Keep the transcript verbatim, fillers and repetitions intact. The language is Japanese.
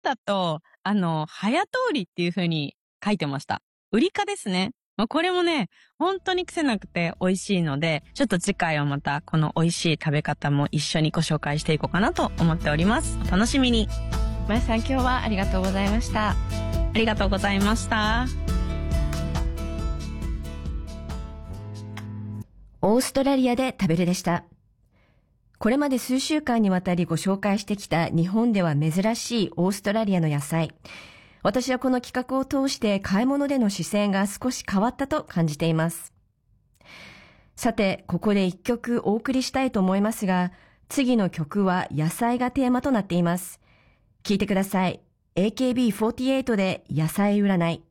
だと、あの、早通りっていう風に書いてました。ウリ科ですね。まあ、これもね、本当に癖なくて美味しいので、ちょっと次回はまたこの美味しい食べ方も一緒にご紹介していこうかなと思っております。お楽しみに。 まやさん、今日はありがとうございました。 ありがとうございました。 オーストラリアで食べるでした。これまで数週間にわたりご紹介してきた日本では珍しいオーストラリアの野菜。私はこの企画を通して買い物での視線が少し変わったと感じています。さて、ここで一曲お送りしたいと思いますが、次の曲は野菜がテーマとなっています。聴いてください。エーケービーフォーティーエイト で野菜占い。